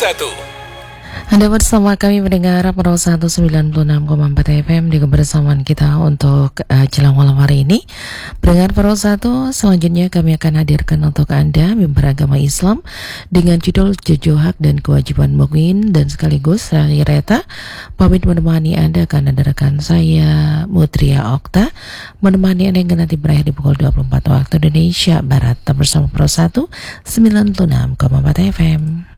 1. Anda bersama kami mendengar Pro 196,4 FM di kebersamaan kita untuk jelang malam hari ini. Pendengar Pro 1, selanjutnya kami akan hadirkan untuk Anda mimbar agama Islam dengan judul Jojo Hak dan Kewajiban Mukmin, dan sekaligus saya Reta pamit menemani Anda akan ada rekan saya Mutria Okta menemani Anda yang nanti berakhir di pukul 24 waktu Indonesia Barat. Tetap bersama Pro 1 96,4 FM.